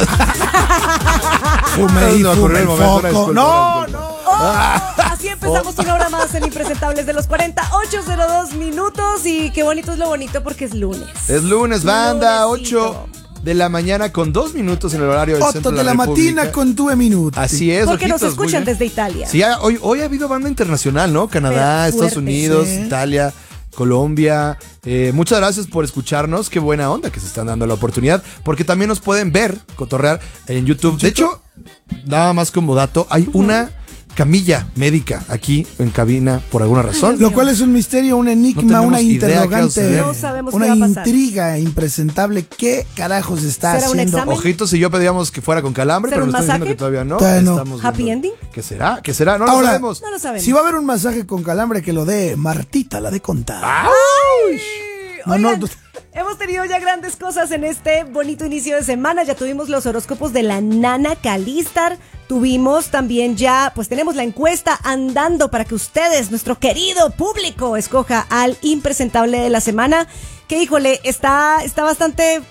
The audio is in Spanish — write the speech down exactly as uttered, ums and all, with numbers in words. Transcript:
Fume y No, fume el momento, una foco. disculpa, No, una disculpa. no. Oh, así empezamos una hora más en Impresentables de los cuarenta, ocho cero dos minutos. Y qué bonito es lo bonito porque es lunes. Es lunes, banda, Lunesito. ocho de la mañana con dos minutos en el horario del Otto centro de de la, la República. matina con due minuti. Así es, Porque nos ojitos, muy escuchan bien. desde Italia. Sí, ha- hoy, hoy ha habido banda internacional, ¿no? Canadá, Pero Estados fuerte. Unidos, Sí. Italia, Colombia. Eh, muchas gracias por escucharnos. Qué buena onda que se están dando la oportunidad. Porque también nos pueden ver, cotorrear en YouTube. De hecho, nada más como dato, hay una camilla médica aquí en cabina por alguna razón. Lo cual es un misterio, un No enigma, tenemos una idea qué va a interrogante, suceder. No sabemos una qué va a pasar. intriga impresentable. ¿Qué carajos está ¿Será un haciendo? examen? Ojitos, y yo pedíamos que fuera con calambre, ¿Será pero un nos están diciendo masaje? que todavía no. Todavía no. Estamos ¿Happy viendo. ending? ¿Qué será? ¿Qué será? No lo Ahora, sabemos. No lo sabemos. Si va a haber un masaje con calambre, que lo dé Martita, la de contar. No, Oigan, no. hemos tenido ya grandes cosas en este bonito inicio de semana. Ya tuvimos los horóscopos de la Nana Calistar. Tuvimos también ya, pues tenemos la encuesta andando para que ustedes, nuestro querido público, escoja al impresentable de la semana. Que híjole, está, está bastante